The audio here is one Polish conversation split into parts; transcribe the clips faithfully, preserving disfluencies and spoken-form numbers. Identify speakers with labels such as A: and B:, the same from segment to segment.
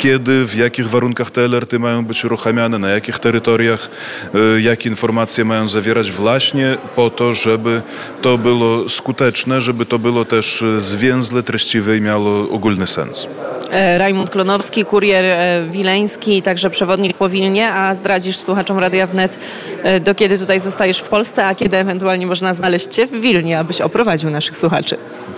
A: kiedy, w jakich warunkach te L R T mają być uruchamiane, na jakich terytoriach, jakie informacje mają zawierać, właśnie po to, żeby to było skuteczne, żeby to było też zwięzłe, treściwe i miało ogólny sens.
B: Rajmund Klonowski, kurier wileński, także przewodnik po Wilnie, a zdradzisz słuchaczom Radia Wnet, do kiedy tutaj zostajesz w Polsce, a kiedy ewentualnie można znaleźć cię w Wilnie, abyś oprowadził naszych słuchaczy?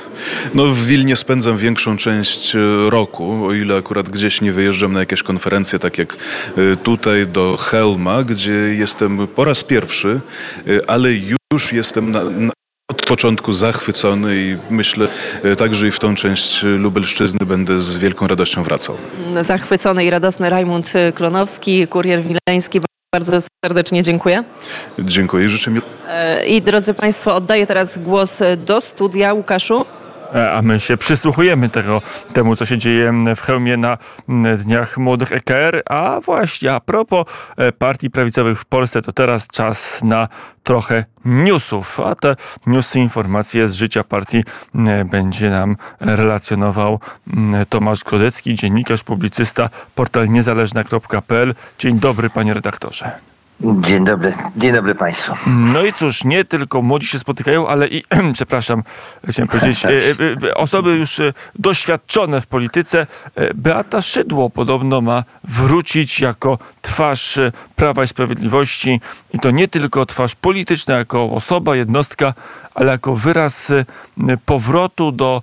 A: No w Wilnie spędzam większą część roku, o ile akurat gdzieś nie wyjeżdżam na jakieś konferencje, tak jak tutaj do Chełma, gdzie jestem po raz pierwszy, ale już jestem na, na od początku zachwycony i myślę także i w tą część Lubelszczyzny będę z wielką radością wracał.
B: Zachwycony i radosny Rajmund Klonowski, kurier wileński. Bardzo serdecznie dziękuję.
A: Dziękuję i życzę mi...
B: I drodzy Państwo, oddaję teraz głos do studia. Łukaszu.
C: A my się przysłuchujemy tego, temu, co się dzieje w Chełmie na Dniach Młodych E K R. A właśnie, a propos partii prawicowych w Polsce, to teraz czas na trochę newsów. A te newsy, informacje z życia partii będzie nam relacjonował Tomasz Grodecki, dziennikarz, publicysta, portal niezależna kropka p l. Dzień dobry, panie redaktorze.
D: Dzień dobry, dzień dobry Państwu.
C: No i cóż, nie tylko młodzi się spotykają, ale i, przepraszam, chciałem powiedzieć, osoby już doświadczone w polityce. Beata Szydło podobno ma wrócić jako twarz Prawa i Sprawiedliwości i to nie tylko twarz polityczna, jako osoba, jednostka, ale jako wyraz powrotu do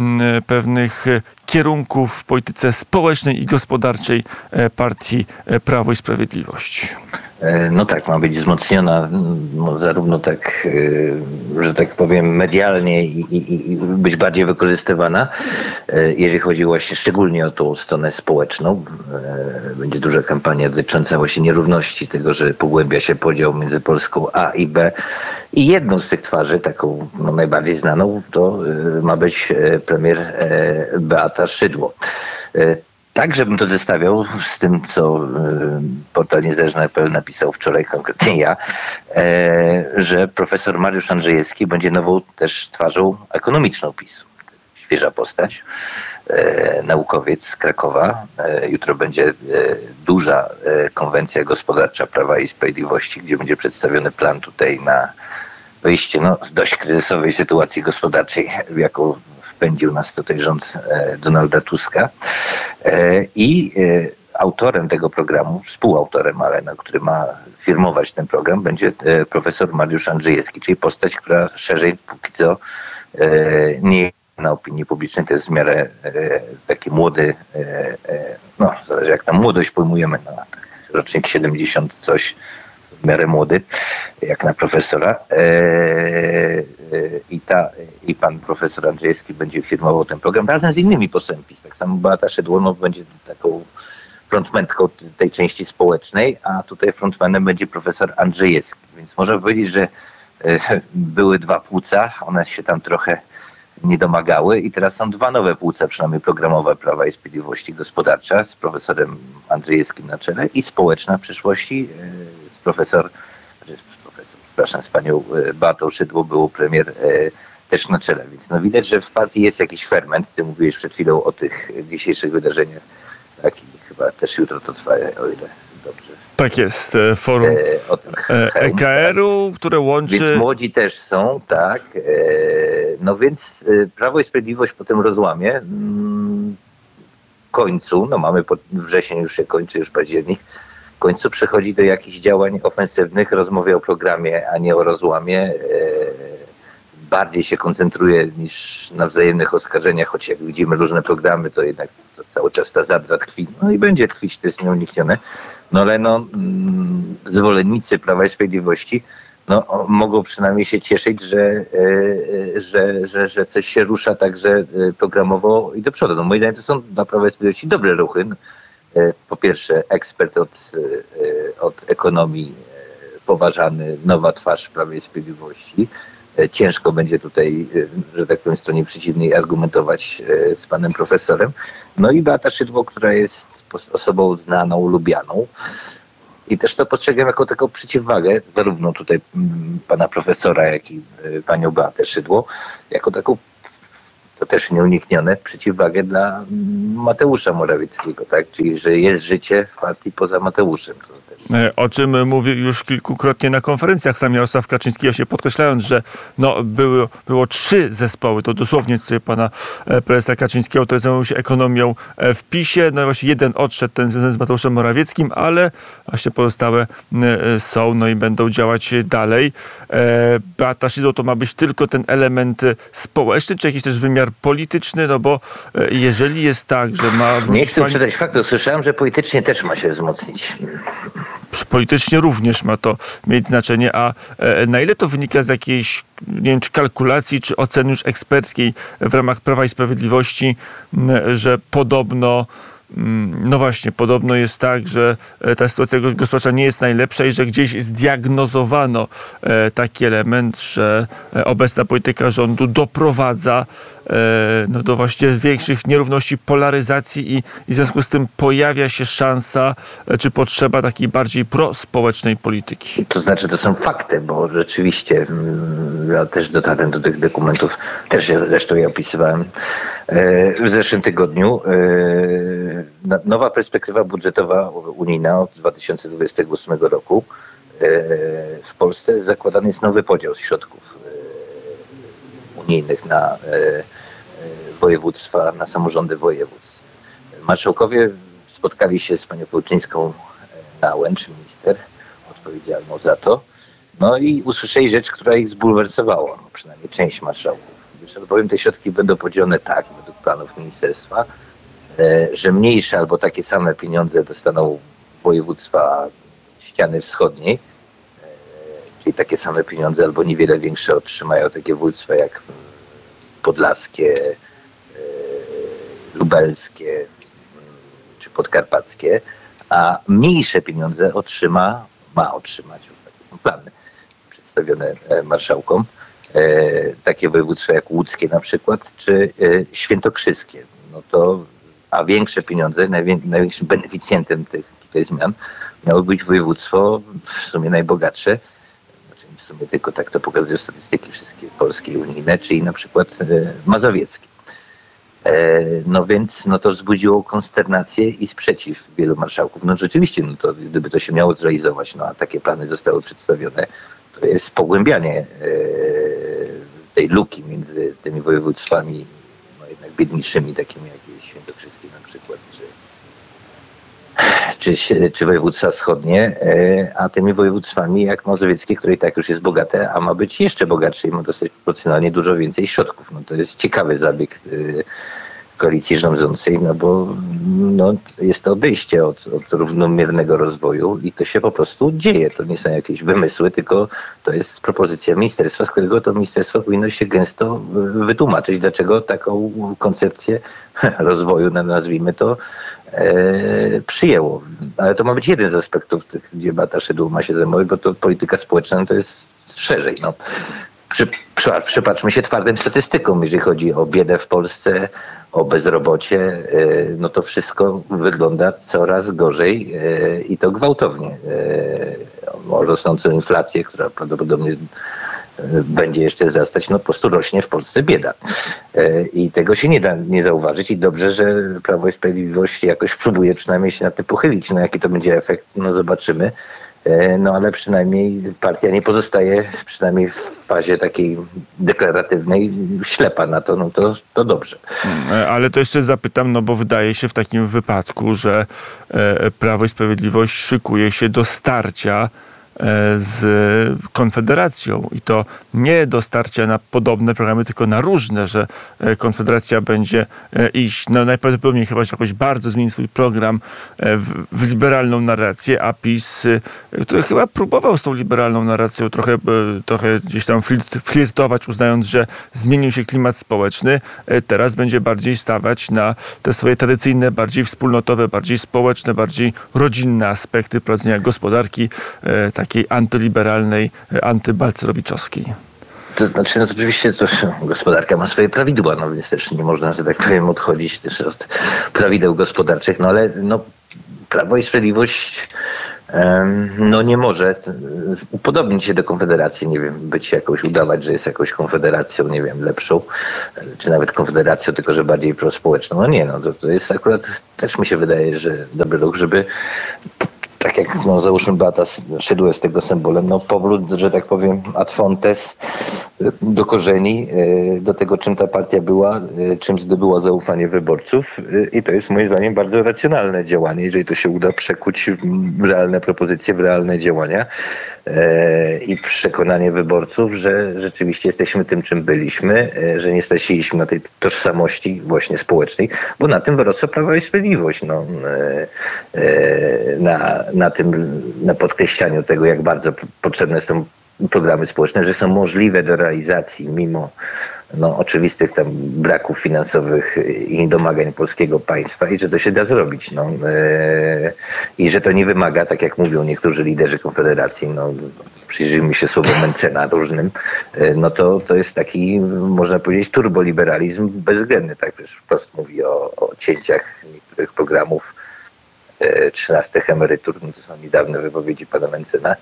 C: pewnych kierunków w polityce społecznej i gospodarczej partii Prawo i Sprawiedliwość.
D: No tak, ma być wzmocniona no, zarówno tak, że tak powiem, medialnie i, i, i być bardziej wykorzystywana, jeżeli chodzi właśnie szczególnie o tą stronę społeczną. Będzie duża kampania dotycząca właśnie nierówności, tego, że pogłębia się podział między Polską A i B. I jedną z tych twarzy, taką no, najbardziej znaną, to ma być premier Beata Szydło. Tak, żebym to zestawiał z tym, co y, portal niezależna kropka p l napisał wczoraj, konkretnie ja, e, że profesor Mariusz Andrzejewski będzie nową też twarzą ekonomiczną PiS-u. Świeża postać, e, naukowiec z Krakowa. E, jutro będzie e, duża e, konwencja gospodarcza Prawa i Sprawiedliwości, gdzie będzie przedstawiony plan tutaj na wyjście no, z dość kryzysowej sytuacji gospodarczej, jaką wpędził nas tutaj rząd Donalda Tuska. I autorem tego programu, współautorem, ale no, który ma firmować ten program, będzie profesor Mariusz Andrzejewski, czyli postać, która szerzej póki co nie na opinii publicznej. To jest w miarę taki młody, no zależy jak tam młodość pojmujemy, no, rocznik siedemdziesiąt coś, w miarę młody, jak na profesora. I, ta, I pan profesor Andrzejewski będzie firmował ten program razem z innymi posłami PiS. Tak samo Beata Szydło no, będzie taką frontmentką tej części społecznej, a tutaj frontmanem będzie profesor Andrzejewski. Więc można powiedzieć, że były dwa płuca, one się tam trochę nie domagały i teraz są dwa nowe płuca, przynajmniej programowe Prawa i Sprawiedliwości, gospodarcza z profesorem Andrzejewskim na czele i społeczna w przyszłości z profesor, profesor przepraszam, z panią Beatą Szydło, był premier też na czele. Więc no widać, że w partii jest jakiś ferment. Ty mówiłeś przed chwilą o tych dzisiejszych wydarzeniach, tak, i chyba też jutro to trwa, o ile dobrze.
C: Tak jest, forum e, E K R-u, które łączy...
D: Więc młodzi też są, tak. E, no więc Prawo i Sprawiedliwość po tym rozłamie w końcu, no mamy pod wrzesień, już się kończy, już październik, w końcu przechodzi do jakichś działań ofensywnych, rozmawia o programie, a nie o rozłamie. E, bardziej się koncentruje niż na wzajemnych oskarżeniach, choć jak widzimy różne programy, to jednak to cały czas ta zadra tkwi. No i będzie tkwić, to jest nieuniknione. No ale no, mm, zwolennicy Prawa i Sprawiedliwości no, mogą przynajmniej się cieszyć, że, e, że, że, że coś się rusza także programowo i do przodu. No moim zdaniem to są dla Prawa i Sprawiedliwości dobre ruchy. E, po pierwsze ekspert od, e, od ekonomii, e, poważany, nowa twarz Prawa i Sprawiedliwości. E, ciężko będzie tutaj, e, że tak powiem, stronie przeciwnej argumentować e, z panem profesorem. No i Beata Szydło, która jest osobą znaną, lubianą. I też to postrzegam jako taką przeciwwagę, zarówno tutaj pana profesora, jak i panią Beatę Szydło, jako taką to też nieuniknione, przeciwwagę dla Mateusza Morawieckiego, tak? Czyli że jest życie w partii poza Mateuszem. To też...
C: O czym mówił już kilkukrotnie na konferencjach sam Jarosław Kaczyński, się podkreślając, że no, było, było trzy zespoły, to dosłownie cytuję pana prezesa Kaczyńskiego, który zajmował się ekonomią w PiSie. No i właśnie jeden odszedł, ten związany z Mateuszem Morawieckim, ale właśnie pozostałe są, no i będą działać dalej. Beata Szydło to ma być tylko ten element społeczny, czy jakiś też wymiar polityczny, no bo jeżeli jest tak, że ma...
D: Nie chcę
C: pani...
D: przydać faktu, słyszałem, że politycznie też ma się wzmocnić.
C: Politycznie również ma to mieć znaczenie, a na ile to wynika z jakiejś, nie wiem, czy kalkulacji, czy oceny już eksperckiej w ramach Prawa i Sprawiedliwości, że podobno no właśnie, podobno jest tak, że ta sytuacja gospodarcza nie jest najlepsza i że gdzieś zdiagnozowano taki element, że obecna polityka rządu doprowadza no, do właśnie większych nierówności, polaryzacji i, i w związku z tym pojawia się szansa czy potrzeba takiej bardziej prospołecznej polityki.
D: To znaczy, to są fakty, bo rzeczywiście ja też dotarłem do tych dokumentów, też ja zresztą je opisywałem w zeszłym tygodniu. Nowa perspektywa budżetowa unijna od dwa tysiące dwudziestego ósmego roku w Polsce zakładany jest nowy podział środków unijnych na województwa, na samorządy województw. Marszałkowie spotkali się z panią Pełczyńską na Łęczy, minister odpowiedzialną za to, no i usłyszeli rzecz, która ich zbulwersowała, no przynajmniej część marszałków. Gdyż albowiem te środki będą podzielone tak, według planów ministerstwa, że mniejsze albo takie same pieniądze dostaną województwa ściany wschodniej, czyli takie same pieniądze albo niewiele większe otrzymają takie województwa jak podlaskie, lubelskie czy podkarpackie, a mniejsze pieniądze otrzyma, ma otrzymać, takie są plany przedstawione marszałkom, takie województwa jak łódzkie na przykład, czy świętokrzyskie. No to a większe pieniądze, największym beneficjentem tych tutaj zmian miało być województwo w sumie najbogatsze, znaczy w sumie tylko tak to pokazują statystyki wszystkie polskie i unijne, czyli na przykład mazowieckie. No więc no to wzbudziło konsternację i sprzeciw wielu marszałków. No rzeczywiście, no to gdyby to się miało zrealizować, no a takie plany zostały przedstawione, to jest pogłębianie tej luki między tymi województwami no jednak biedniejszymi, takimi jak jest świętokrzyskie na przykład, czy, czy, czy województwa wschodnie, a tymi województwami jak mazowieckie, które i tak już jest bogate, a ma być jeszcze bogatsze i ma dostać proporcjonalnie dużo więcej środków. No to jest ciekawy zabieg koalicji rządzącej, no bo no, jest to odejście od, od równomiernego rozwoju i to się po prostu dzieje. To nie są jakieś wymysły, tylko to jest propozycja ministerstwa, z którego to ministerstwo powinno się gęsto wytłumaczyć, dlaczego taką koncepcję rozwoju, nazwijmy to, e, przyjęło. Ale to ma być jeden z aspektów, gdzie Beata Szydło ma się zajmować, bo to polityka społeczna no to jest szerzej. No. Przy, przy, przypatrzmy się twardym statystykom, jeżeli chodzi o biedę w Polsce, o bezrobocie, no to wszystko wygląda coraz gorzej i to gwałtownie. O rosnącą inflację, która prawdopodobnie będzie jeszcze wzrastać, no po prostu rośnie w Polsce bieda. I tego się nie da nie zauważyć i dobrze, że Prawo i Sprawiedliwość jakoś próbuje przynajmniej się na tym pochylić. No jaki to będzie efekt, no zobaczymy. No ale przynajmniej partia nie pozostaje, przynajmniej w fazie takiej deklaratywnej, ślepa na to, no to, to dobrze.
C: Ale to jeszcze zapytam, no bo wydaje się w takim wypadku, że Prawo i Sprawiedliwość szykuje się do starcia z Konfederacją i to nie do starcia na podobne programy, tylko na różne, że Konfederacja będzie iść, no najprawdopodobniej chyba jakoś bardzo zmieni swój program w, w liberalną narrację, a PiS, który chyba próbował z tą liberalną narracją trochę, trochę gdzieś tam flirt, flirtować, uznając, że zmienił się klimat społeczny, teraz będzie bardziej stawać na te swoje tradycyjne, bardziej wspólnotowe, bardziej społeczne, bardziej rodzinne aspekty prowadzenia gospodarki, tak takiej antyliberalnej, antybalcerowiczowskiej.
D: To znaczy, no oczywiście to, gospodarka ma swoje prawidła, no więc też nie można, że tak powiem, odchodzić też od prawideł gospodarczych, no ale no, Prawo i Sprawiedliwość No nie może upodobnić się do Konfederacji, nie wiem, być jakoś, udawać, że jest jakąś konfederacją, nie wiem, lepszą, czy nawet konfederacją, tylko że bardziej prospołeczną. No nie, no to, to jest akurat, też mi się wydaje, że dobry ruch, żeby tak jak no, załóżmy Beata Szydło jest tego symbolem, no powrót, że tak powiem, ad fontes, do korzeni, do tego, czym ta partia była, czym zdobyła zaufanie wyborców i to jest moim zdaniem bardzo racjonalne działanie, jeżeli to się uda przekuć w realne propozycje, w realne działania i przekonanie wyborców, że rzeczywiście jesteśmy tym, czym byliśmy, że nie straciliśmy na tej tożsamości właśnie społecznej, bo na tym wyrosła Prawo i Sprawiedliwość. No, na, na tym, na podkreślaniu tego, jak bardzo potrzebne są programy społeczne, że są możliwe do realizacji mimo no, oczywistych tam braków finansowych i niedomagań polskiego państwa i że to się da zrobić. No, yy, I że to nie wymaga, tak jak mówią niektórzy liderzy Konfederacji, no, przyjrzyjmy się słowu mencena różnym, yy, no to, to jest taki, można powiedzieć, turboliberalizm bezwzględny. Tak też wprost mówi o, o cięciach niektórych programów, yy, trzynastych emerytur, no, to są niedawne wypowiedzi pana Mencena.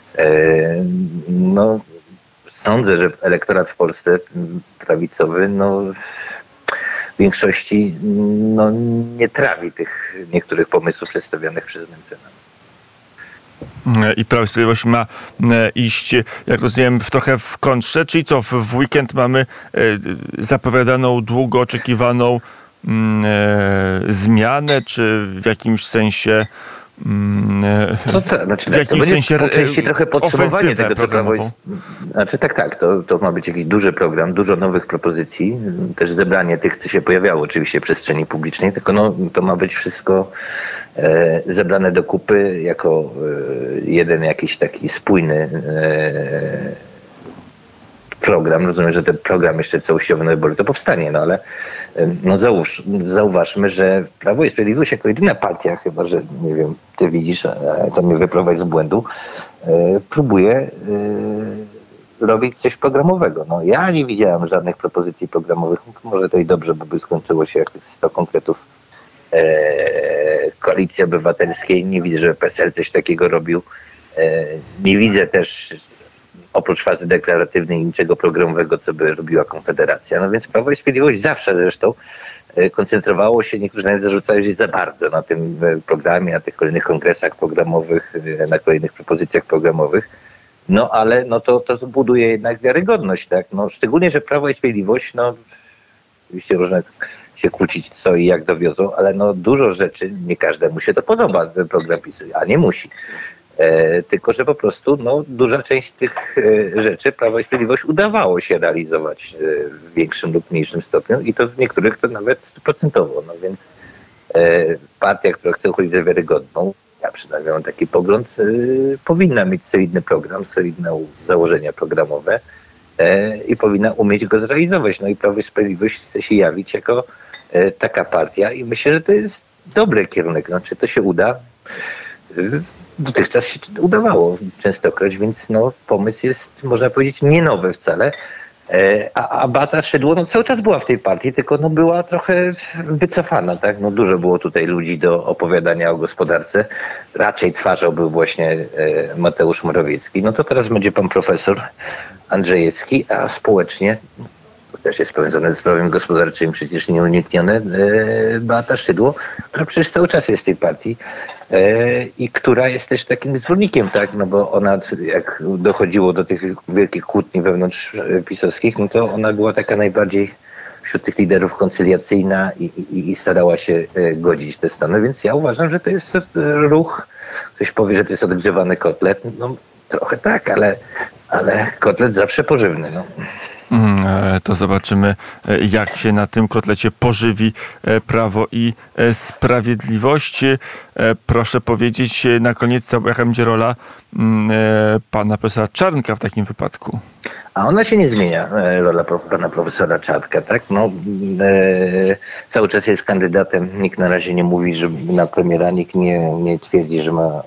D: No, sądzę, że elektorat w Polsce prawicowy no, w większości no, nie trawi tych niektórych pomysłów przedstawionych przez Mencena.
C: I Prawo i Sprawiedliwość ma iść, jak rozumiem, w trochę w kontrze, czyli co, w weekend mamy zapowiadaną, długo oczekiwaną zmianę, czy w jakimś sensie
D: No to, znaczy,
C: w jakimś
D: to
C: sensie
D: po części trochę podsumowanie tego, co Prawo jest. Znaczy tak, tak, to, to ma być jakiś duży program, dużo nowych propozycji, też zebranie tych, co się pojawiało oczywiście w przestrzeni publicznej, tylko no, to ma być wszystko e, zebrane do kupy jako e, jeden jakiś taki spójny e, program. Rozumiem, że ten program jeszcze całościowy na wybory to powstanie, no ale no załóż, zauważmy, że Prawo i Sprawiedliwość jako jedyna partia, chyba że, nie wiem, ty widzisz, to mnie wyprowadź z błędu, próbuje robić coś programowego. No, ja nie widziałem żadnych propozycji programowych. Może to i dobrze, bo by skończyło się jak sto konkretów Koalicji Obywatelskiej. Nie widzę, że P S L coś takiego robił. Nie widzę też oprócz fazy deklaratywnej niczego programowego, co by robiła Konfederacja. No więc Prawo i Sprawiedliwość zawsze zresztą koncentrowało się, niektórzy nawet zarzucają, że jest za bardzo na tym programie, na tych kolejnych kongresach programowych, na kolejnych propozycjach programowych. No ale no to, to buduje jednak wiarygodność, tak? No, szczególnie, że Prawo i Sprawiedliwość, no oczywiście można się kłócić co i jak dowiozą, ale no dużo rzeczy, nie każdemu się to podoba, ten program PiS-u, a nie musi. E, tylko, że po prostu no, duża część tych e, rzeczy Prawo i Sprawiedliwość udawało się realizować e, w większym lub mniejszym stopniu i to w niektórych to nawet stuprocentowo. No więc e, partia, która chce uchodzić za wiarygodną, ja przynajmniej mam taki pogląd, e, powinna mieć solidny program, solidne założenia programowe e, i powinna umieć go zrealizować. No i Prawo i Sprawiedliwość chce się jawić jako e, taka partia i myślę, że to jest dobry kierunek. No, czy to się uda? E, Dotychczas się udawało częstokroć, więc no, pomysł jest, można powiedzieć, nie nowy wcale. A, a Beata Szydło no, cały czas była w tej partii, tylko no, była trochę wycofana. Tak? No, dużo było tutaj ludzi do opowiadania o gospodarce. Raczej twarzą był właśnie e, Mateusz Morawiecki. No to teraz będzie pan profesor Andrzejewski, a społecznie, to też jest powiązane z prawem gospodarczym, przecież nieuniknione, e, Beata Szydło, która przecież cały czas jest w tej partii. I która jest też takim zwolennikiem, tak, no bo ona, jak dochodziło do tych wielkich kłótni wewnątrz pisowskich, no to ona była taka najbardziej wśród tych liderów koncyliacyjna i, i, i starała się godzić te stany, więc ja uważam, że to jest ruch, ktoś powie, że to jest odgrzewany kotlet, no trochę tak, ale, ale kotlet zawsze pożywny, no.
C: To zobaczymy, jak się na tym kotlecie pożywi Prawo i Sprawiedliwość. Proszę powiedzieć na koniec, jaka będzie rola pana profesora Czarnka w takim wypadku?
D: A ona się nie zmienia, rola pana profesora Czarnka, tak? No, e, cały czas jest kandydatem, nikt na razie nie mówi, że na premiera, nikt nie, nie twierdzi, że ma e,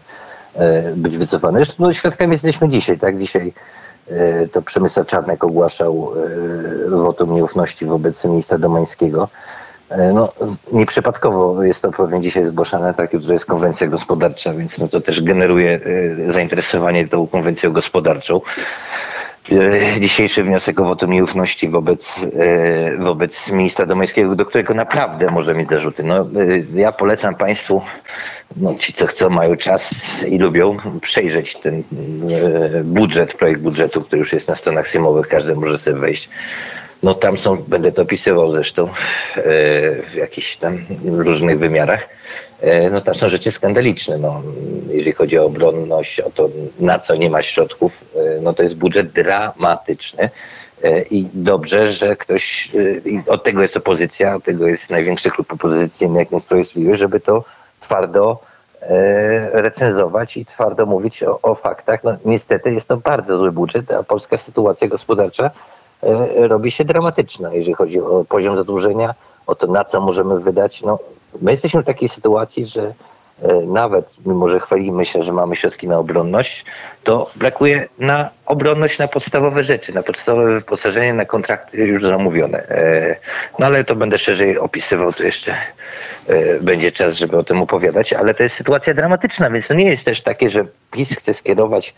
D: e, być wycofany. Zresztą no, świadkami jesteśmy dzisiaj, tak? Dzisiaj to Przemysław Czarnek ogłaszał wotum nieufności wobec ministra Domańskiego. No, nieprzypadkowo jest to pewnie dzisiaj zgłaszane, tak, jutro jest konwencja gospodarcza, więc no to też generuje zainteresowanie tą konwencją gospodarczą. Dzisiejszy wniosek o wotum nieufności wobec, wobec ministra Domańskiego, do którego naprawdę może mieć zarzuty. No, ja polecam Państwu, no, ci co chcą, mają czas i lubią, przejrzeć ten budżet, projekt budżetu, który już jest na stronach sejmowych, każdy może sobie wejść. No tam są, będę to opisywał zresztą w jakichś tam różnych wymiarach. No tam są rzeczy skandaliczne. No, jeżeli chodzi o obronność, o to, na co nie ma środków, no to jest budżet dramatyczny. I dobrze, że ktoś, i od tego jest opozycja, od tego jest największy klub opozycyjny, jak Niesprawiedliwy, żeby to twardo recenzować i twardo mówić o, o faktach. No niestety jest to bardzo zły budżet, a polska sytuacja gospodarcza robi się dramatyczna, jeżeli chodzi o poziom zadłużenia, o to, na co możemy wydać. No, my jesteśmy w takiej sytuacji, że nawet mimo, że chwalimy się, że mamy środki na obronność, to brakuje na obronność, na podstawowe rzeczy, na podstawowe wyposażenie, na kontrakty już zamówione. No ale to będę szerzej opisywał, to jeszcze będzie czas, żeby o tym opowiadać, ale to jest sytuacja dramatyczna, więc to nie jest też takie, że PiS chce skierować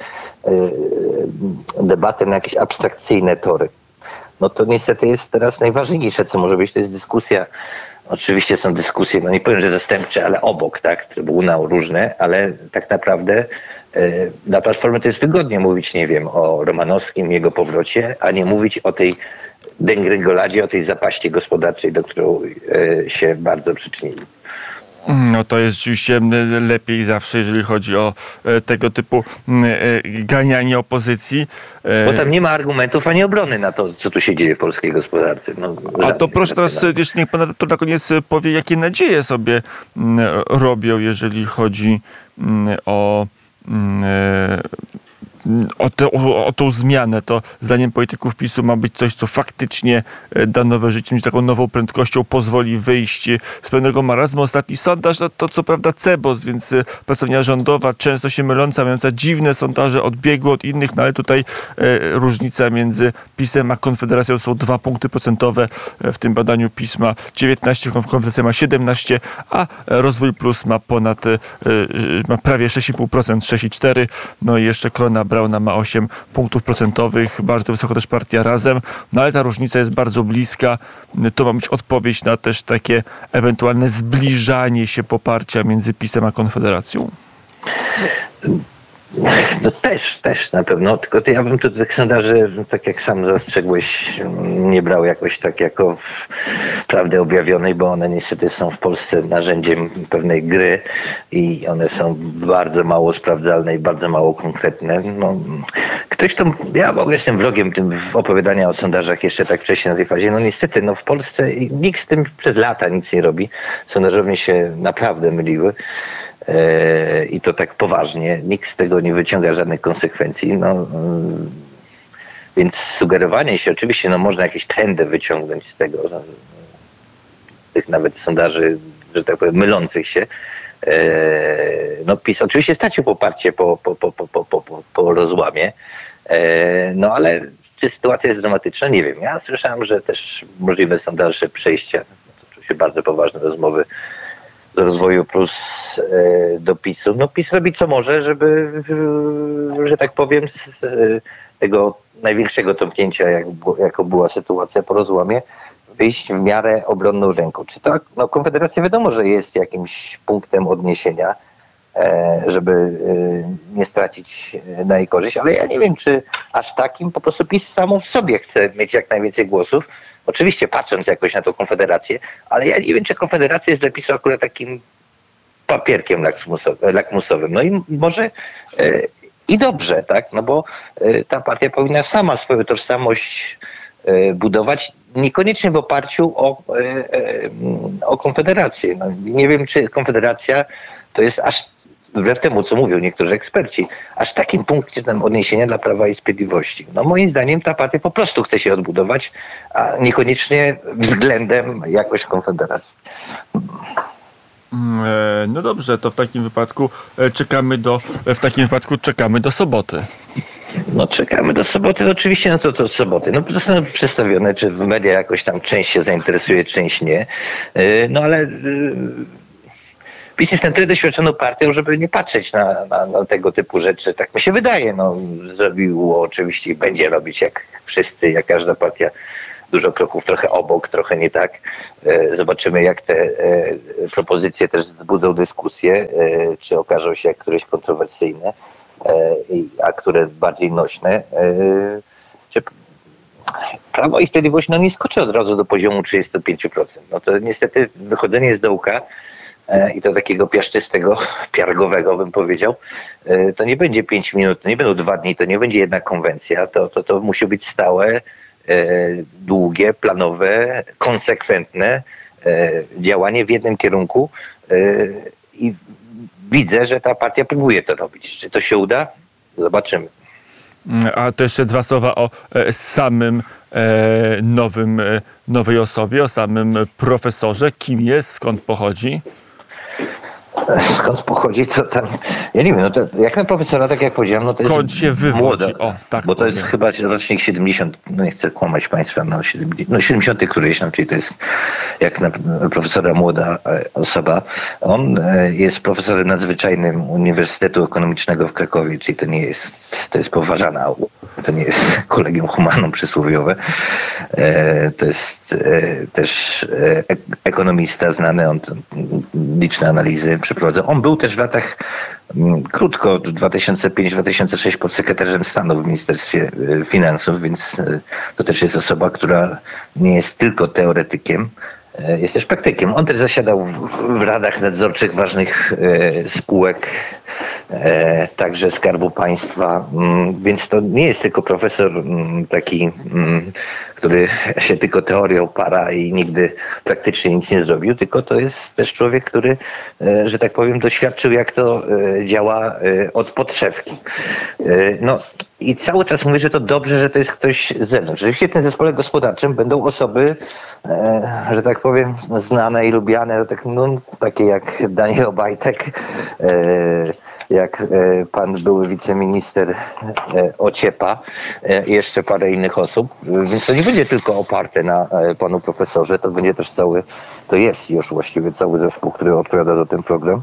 D: debatę na jakieś abstrakcyjne tory. No to niestety jest teraz najważniejsze, co może być, to jest dyskusja. Oczywiście są dyskusje, no nie powiem, że zastępcze, ale obok, tak, Trybunał różne, ale tak naprawdę y, dla Platformy to jest wygodnie mówić, nie wiem, o Romanowskim, jego powrocie, a nie mówić o tej degringoladzie, o tej zapaści gospodarczej, do którą y, się bardzo przyczynili.
C: No to jest rzeczywiście lepiej zawsze, jeżeli chodzi o tego typu ganianie opozycji.
D: Bo tam nie ma argumentów ani obrony na to, co tu się dzieje w polskiej gospodarce. No,
C: a to proszę teraz, jeszcze niech pan to na koniec powie, jakie nadzieje sobie robią, jeżeli chodzi o O, te, o, o tą zmianę. To zdaniem polityków PiSu ma być coś, co faktycznie da nowe życie, taką nową prędkością pozwoli wyjść z pewnego marazmu. Ostatni sondaż to, to co prawda Cebos, więc pracownia rządowa, często się myląca, mająca dziwne sondaże, odbiegłe od innych, no ale tutaj e, różnica między PiS-em a Konfederacją są dwa punkty procentowe. W tym badaniu PiS ma dziewiętnaście, Konfederacja ma siedemnaście, a Rozwój Plus ma ponad, e, ma prawie sześć i pół procent, sześć i cztery procent. No i jeszcze Klona Brauna ma osiem punktów procentowych, bardzo wysoko też partia Razem, no ale ta różnica jest bardzo bliska. To ma być odpowiedź na też takie ewentualne zbliżanie się poparcia między PiS-em a Konfederacją.
D: No też, też na pewno, tylko to ja bym tu tych sondaży, tak jak sam zastrzegłeś, nie brał jakoś tak jako prawdy objawionej, bo one niestety są w Polsce narzędziem pewnej gry i one są bardzo mało sprawdzalne i bardzo mało konkretne. No, ktoś to, ja w ogóle jestem wrogiem tym opowiadania o sondażach jeszcze tak wcześniej na tej fazie. No niestety, no w Polsce nikt z tym przez lata nic nie robi. Sondażownie się naprawdę myliły. I to tak poważnie. Nikt z tego nie wyciąga żadnych konsekwencji. No, więc sugerowanie się, oczywiście no, można jakieś trendy wyciągnąć z tego, z tych nawet sondaży, że tak powiem, mylących się. No PiS oczywiście stracił poparcie po, po, po, po, po, po, po rozłamie, no ale czy sytuacja jest dramatyczna? Nie wiem. Ja słyszałem, że też możliwe są dalsze przejścia. Toczą się bardzo poważne rozmowy do Rozwoju Plus do PiSu. No PiS robi co może, żeby, że tak powiem, z tego największego tąpnięcia, jak, jako była sytuacja po rozłamie, wyjść w miarę obronną ręką. Czy to, no Konfederacja wiadomo, że jest jakimś punktem odniesienia, żeby nie stracić na jej korzyść, ale ja nie wiem, czy aż takim po prostu PiS samo w sobie chce mieć jak najwięcej głosów. Oczywiście patrząc jakoś na tą Konfederację, ale ja nie wiem, czy Konfederacja jest dla PiSu akurat takim papierkiem lakmusowym. No i może i dobrze, tak? No bo ta partia powinna sama swoją tożsamość budować, niekoniecznie w oparciu o, o Konfederację. No, nie wiem, czy Konfederacja to jest aż, wbrew temu, co mówią niektórzy eksperci, aż takim punktem odniesienia dla Prawa i Sprawiedliwości. No moim zdaniem ta partia po prostu chce się odbudować, a niekoniecznie względem jakoś Konfederacji.
C: No dobrze, to w takim wypadku czekamy do, w takim wypadku czekamy do soboty.
D: No czekamy do soboty, oczywiście no to, to soboty. No zostaną przedstawione, czy w media jakoś tam część się zainteresuje, część nie. No ale PiS jest na tyle doświadczoną partią, żeby nie patrzeć na, na, na tego typu rzeczy. Tak mi się wydaje. No, zrobiło oczywiście i będzie robić jak wszyscy, jak każda partia, dużo kroków trochę obok, trochę nie tak. Zobaczymy, jak te propozycje też wzbudzą dyskusję, czy okażą się jak któreś kontrowersyjne, a które bardziej nośne. Czy Prawo i Sprawiedliwość no, nie skoczy od razu do poziomu trzydzieści pięć procent. No to niestety wychodzenie z dołka i to takiego piaszczystego, piargowego bym powiedział, to nie będzie pięć minut, to nie będą dwa dni, to nie będzie jedna konwencja, to, to, to musi być stałe, długie, planowe, konsekwentne działanie w jednym kierunku i widzę, że ta partia próbuje to robić. Czy to się uda? Zobaczymy.
C: A to jeszcze dwa słowa o samym nowym, nowej osobie, o samym profesorze. Kim jest, skąd pochodzi?
D: Skąd pochodzi, co tam... Ja nie wiem, no to jak na profesora, tak jak powiedziałem, no to jest
C: skąd się wywodzi?
D: młoda,
C: O, tak
D: bo to
C: powiem.
D: jest chyba rocznik siedemdziesiąty, no nie chcę kłamać państwa, no, siedemdziesiąty, no siedemdziesiąty któryś, no, czyli to jest jak na profesora młoda osoba. On jest profesorem nadzwyczajnym Uniwersytetu Ekonomicznego w Krakowie, czyli to nie jest, to jest poważana, to nie jest kolegium humanum przysłowiowe. To jest też ekonomista znany, on liczne analizy przeprowadzał. On był też w latach krótko, dwa tysiące piąty do dwa tysiące szóstego podsekretarzem stanu w Ministerstwie Finansów, więc to też jest osoba, która nie jest tylko teoretykiem, jest też praktykiem. On też zasiadał w, w radach nadzorczych ważnych e, spółek, e, także Skarbu Państwa, mm, więc to nie jest tylko profesor mm, taki, mm, który się tylko teorią para i nigdy praktycznie nic nie zrobił, tylko to jest też człowiek, który, e, że tak powiem, doświadczył, jak to e, działa e, od podszewki. E, no i cały czas mówię, że to dobrze, że to jest ktoś z zewnątrz. Rzeczywiście w tym zespole gospodarczym będą osoby, e, że tak powiem, znane i lubiane, tak, no, takie jak Daniel Obajtek, e, jak e, pan były wiceminister e, Ociepa e, i jeszcze parę innych osób. Więc to nie będzie tylko oparte na e, panu profesorze, to będzie też cały, to jest już właściwie cały zespół, który odpowiada za ten program.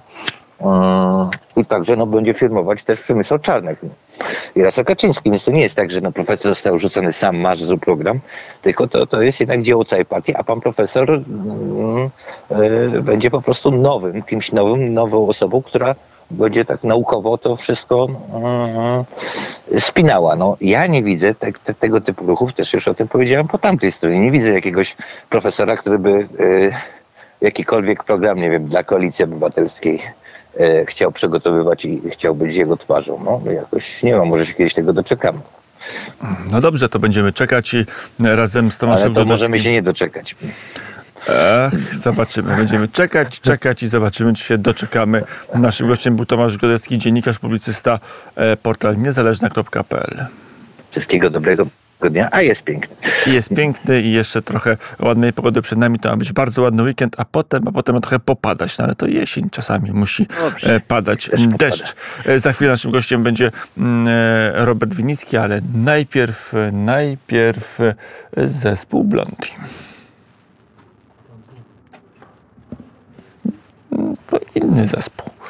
D: I także no, będzie firmować też Przemysław Czarnek i Jarosław Kaczyński. Więc to nie jest tak, że no, profesor został rzucony sam, masz zły program, tylko to, to jest jednak dzieło całej partii, a pan profesor mm, y, będzie po prostu nowym, kimś nowym, nową osobą, która będzie tak naukowo to wszystko y, spinała. No, ja nie widzę te, te, tego typu ruchów, też już o tym powiedziałem po tamtej stronie. Nie widzę jakiegoś profesora, który by y, jakikolwiek program, nie wiem, dla Koalicji Obywatelskiej chciał przygotowywać i chciał być jego twarzą. No jakoś nie ma, może się kiedyś tego doczekamy.
C: No dobrze, to będziemy czekać i razem z Tomaszem
D: Ale to
C: Dąbrowskim...
D: możemy się nie doczekać.
C: Ech, zobaczymy. Będziemy czekać, czekać i zobaczymy, czy się doczekamy. Naszym gościem był Tomasz Godecki, dziennikarz, publicysta, portal niezależna kropka p l.
D: Wszystkiego dobrego dnia, a jest piękny.
C: Jest piękny i jeszcze trochę ładnej pogody przed nami. To ma być bardzo ładny weekend, a potem, a potem ma trochę popadać. No ale to jesień czasami musi Dobrze. padać
D: Też
C: deszcz. Popada. Za chwilę naszym gościem będzie Robert Winnicki, ale najpierw, najpierw zespół Blondie. To inny zespół.